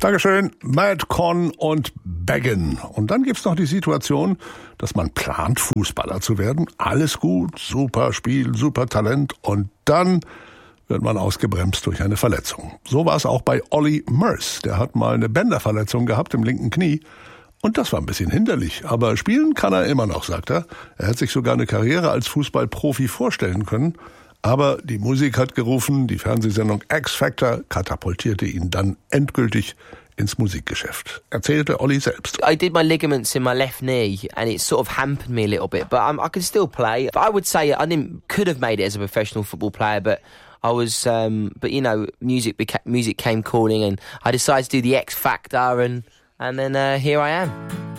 Dankeschön, Madcon und Baggin. Und dann gibt's noch die Situation, dass man plant, Fußballer zu werden. Alles gut, super Spiel, super Talent. Und dann wird man ausgebremst durch eine Verletzung. So war es auch bei Ollie Murs. Der hat mal eine Bänderverletzung gehabt im linken Knie. Und das war ein bisschen hinderlich. Aber spielen kann er immer noch, sagt er. Er hat sich sogar eine Karriere als Fußballprofi vorstellen können. Aber die Musik hat gerufen, die Fernsehsendung X Factor katapultierte ihn dann endgültig ins Musikgeschäft. Erzählte Ollie selbst. I did my ligaments in my left knee and it sort of hampered me a little bit, but I can still play. But I would say could have made it as a professional football player, but I was, but you know, music came calling and I decided to do the X Factor and then here I am.